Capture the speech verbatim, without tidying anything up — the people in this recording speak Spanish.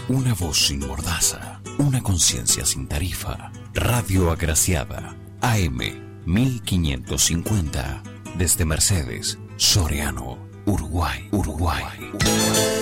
Una voz sin mordaza, una conciencia sin tarifa. Radio Agraciada, A M mil quinientos cincuenta, desde Mercedes, Soriano, Uruguay, Uruguay.